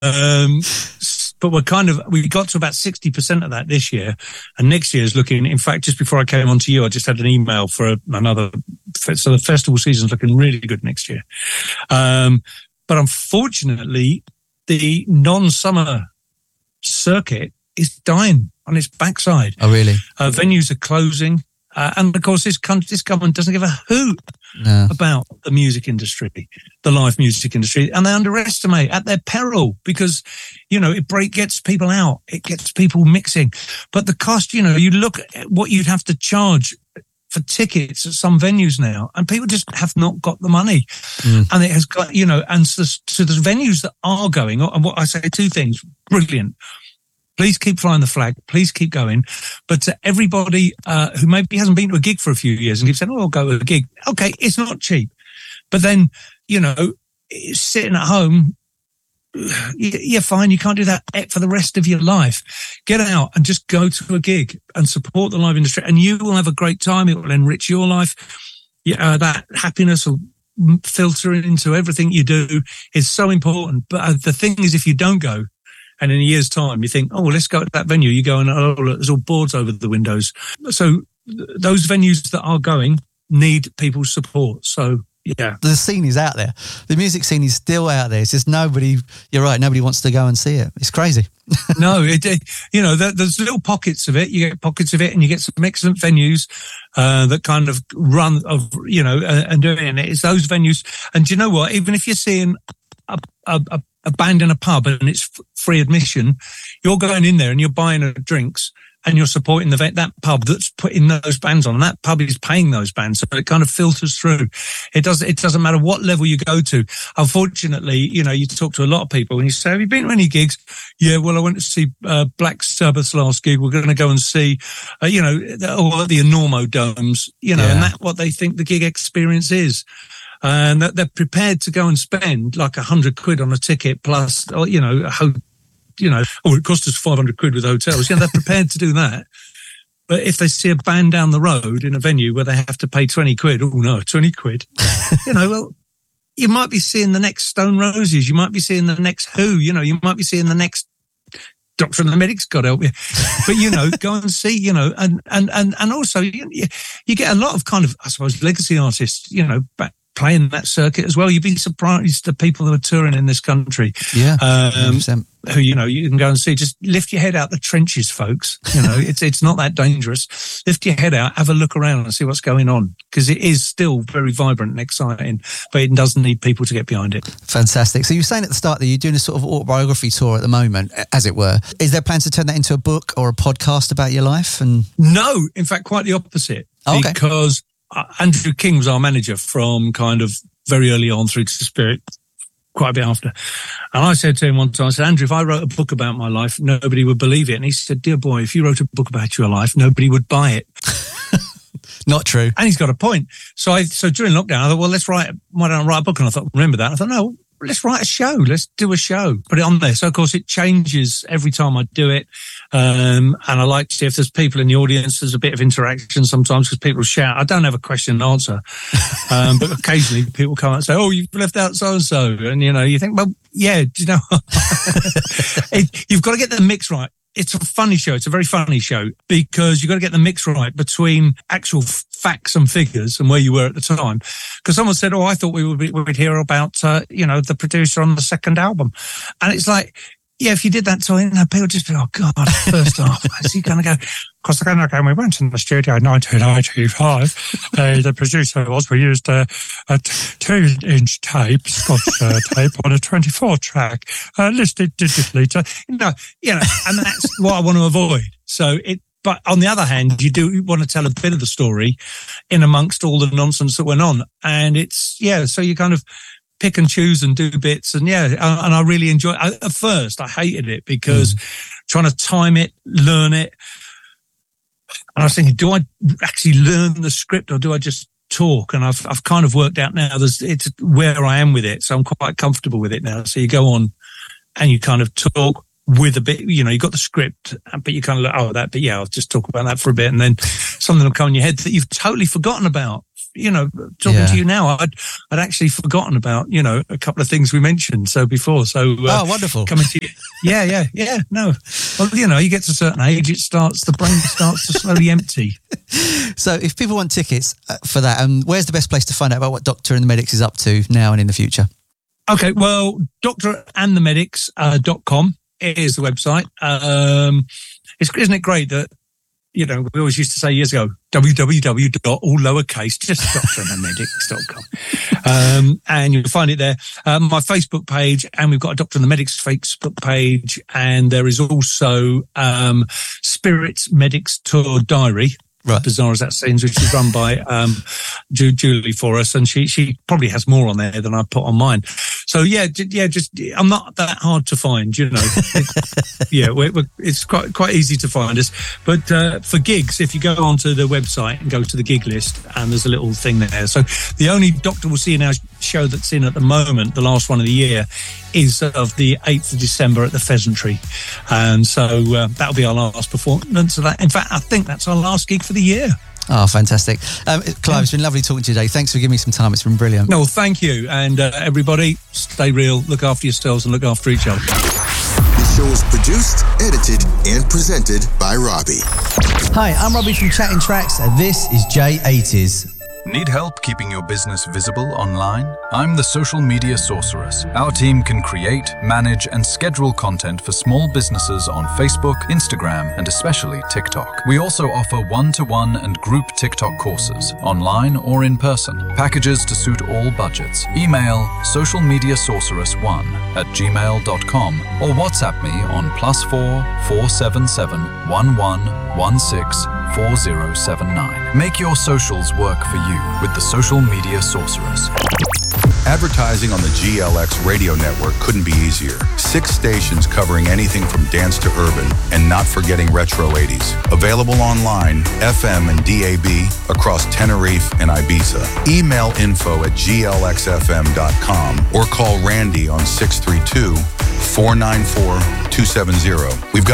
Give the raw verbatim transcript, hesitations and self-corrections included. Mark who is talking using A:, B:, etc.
A: Um, but we're kind of, we got to about sixty percent of that this year. And next year is looking, in fact, just before I came on to you, I just had an email for another, so the festival season's looking really good next year. Um, but unfortunately, the non-summer circuit is dying on its backside.
B: Oh, really?
A: Uh, venues are closing. Uh, and of course, this country, this government doesn't give a hoot no. about the music industry, the live music industry, and they underestimate at their peril because, you know, it break gets people out, it gets people mixing. But the cost, you know, you look at what you'd have to charge for tickets at some venues now, and people just have not got the money. Mm. And it has got, you know, and so, so the venues that are going, and what I say, two things, brilliant. Please keep flying the flag. Please keep going. But to everybody uh, who maybe hasn't been to a gig for a few years and keeps saying, oh, I'll go to a gig. Okay, it's not cheap. But then, you know, sitting at home, you're fine. You can't do that for the rest of your life. Get out and just go to a gig and support the live industry, and you will have a great time. It will enrich your life. Yeah, uh, that happiness will filter into everything you do. Is so important. But uh, the thing is, if you don't go, and in a year's time, you think, oh, well, let's go to that venue. You go and, oh, look, there's all boards over the windows. So th- those venues that are going need people's support. So, yeah.
B: The scene is out there. The music scene is still out there. It's just nobody, you're right, nobody wants to go and see it. It's crazy.
A: no, it, it, you know, there, there's little pockets of it. You get pockets of it and you get some excellent venues uh, that kind of run, of you know, uh, and doing it. It's those venues. And do you know what? Even if you're seeing a, a, a a band in a pub and it's f- free admission, you're going in there and you're buying uh, drinks and you're supporting the that pub that's putting those bands on, and that pub is paying those bands, so it kind of filters through. It doesn't it doesn't matter what level you go to. Unfortunately, you know, you talk to a lot of people and you say, have you been to any gigs? Yeah, well, I went to see uh, Black Sabbath's last gig. We're going to go and see, uh, you know, all the Enormo Domes, you know, yeah. and that's what they think the gig experience is. And that they're prepared to go and spend like a hundred quid on a ticket plus, you know, a ho- you know, or it cost us five hundred quid with hotels. You know, they're prepared to do that. But if they see a band down the road in a venue where they have to pay twenty quid, oh no, twenty quid, you know, well, you might be seeing the next Stone Roses. You might be seeing the next Who, you know, you might be seeing the next Doctor and the Medics, God help you. But, you know, go and see, you know, and, and, and, and also you, you get a lot of kind of, I suppose, legacy artists, you know, back, playing that circuit as well. You'd be surprised the people who are touring in this country.
B: Yeah.
A: Um, who, you know, you can go and see. Just lift your head out the trenches, folks. You know, it's it's not that dangerous. Lift your head out, have a look around and see what's going on, because it is still very vibrant and exciting, but it doesn't need people to get behind it.
B: Fantastic. So you were saying at the start that you're doing a sort of autobiography tour at the moment, as it were. Is there plans to turn that into a book or a podcast about your life? And
A: no, in fact, quite the opposite.
B: Oh, okay.
A: Because Uh, Andrew King was our manager from kind of very early on through to Spirit, quite a bit after. And I said to him one time, I said, Andrew, if I wrote a book about my life, nobody would believe it. And he said, dear boy, if you wrote a book about your life, nobody would buy it.
B: Not true.
A: And he's got a point. So I, so during lockdown, I thought, well, let's write, why don't I write a book? And I thought, remember that? I thought, no, let's write a show. Let's do a show. Put it on there. So, of course, it changes every time I do it. Um, and I like to see if there's people in the audience, there's a bit of interaction sometimes because people shout. I don't have a question and answer. Um, but occasionally people come out and say, oh, you've left out so-and-so. And, you know, you think, well, yeah, do you know, it, you've got to get the mix right. It's a funny show. It's a very funny show because you've got to get the mix right between actual f- facts and figures and where you were at the time. Because someone said, oh, I thought we would be, we'd hear about, uh, you know, the producer on the second album. And it's like, yeah, if you did that to him, people just be, oh, God, first off, is he going to go? Because again, again, we went in the studio in nineteen eighty-five. Uh, the producer was, we used a, a two-inch tape, Scotch uh, tape, on a twenty-four track, uh, listed digitally. To, you know, you know, and that's what I want to avoid. So it, but on the other hand, you do want to tell a bit of the story in amongst all the nonsense that went on. And it's, yeah, so you kind of pick and choose and do bits. And yeah, and I really enjoy it. At first, I hated it because mm. trying to time it, learn it. And I was thinking, do I actually learn the script or do I just talk? And I've I've kind of worked out now there's it's where I am with it. So I'm quite comfortable with it now. So you go on and you kind of talk with a bit, you know, you got the script, but you kind of like, oh, that, but yeah, I'll just talk about that for a bit. And then something will come in your head that you've totally forgotten about you know, talking
B: Yeah.
A: to you now, I'd, I'd actually forgotten about, you know, a couple of things we mentioned so before. So, uh,
B: Oh, wonderful.
A: Coming to you. Yeah, yeah, yeah. No. Well, you know, you get to a certain age, it starts, the brain starts to slowly empty.
B: So if people want tickets uh, for that, um, where's the best place to find out about what Doctor and the Medics is up to now and in the future?
A: Okay, well, doctor and the medics dot com is the website. Um, it's, isn't it great that, you know, we always used to say years ago, w w w dot all lowercase, just doctor and the medics dot com. Um, and you'll find it there. Um, my Facebook page, and we've got a Doctor and the Medics Facebook page, and there is also um, Spirits Medics Tour Diary.
B: Right.
A: Bizarre as that seems, which is run by um, Ju- Julie for us, and she she probably has more on there than I put on mine. So yeah, j- yeah, just I'm not that hard to find, you know. It, yeah, we're, we're, it's quite quite easy to find us. But uh, for gigs, if you go onto the website and go to the gig list, and there's a little thing there. So the only Doctor we'll see in our show that's in at the moment, the last one of the year, is of the eighth of December at the Pheasantry, and so uh, that'll be our last performance of that. In fact, I think that's our last gig for the year.
B: Oh, fantastic. Um, Clive, it's been lovely talking to you today. Thanks for giving me some time. It's been brilliant.
A: No, thank you. And uh, everybody, stay real, look after yourselves and look after each other.
C: The show is produced, edited, and presented by Robbie.
B: Hi, I'm Robbie from Chatting Tracks, and this is J eighties.
D: Need help keeping your business visible online? I'm the Social Media Sorceress. Our team can create, manage, and schedule content for small businesses on Facebook, Instagram, and especially TikTok. We also offer one-to-one and group TikTok courses, online or in person. Packages to suit all budgets. Email socialmediasorceress1 at gmail dot com or WhatsApp me on plus four four seven seven one one one six four zero seven nine. Make your socials work for you with the Social Media Sorceress.
E: Advertising on the G L X radio network couldn't be easier. Six stations covering anything from dance to urban, and not forgetting retro eighties. Available online, F M and D A B across Tenerife and Ibiza. Email info at g l x f m dot com or call Randy on six three two, four nine four, two seven zero. We've got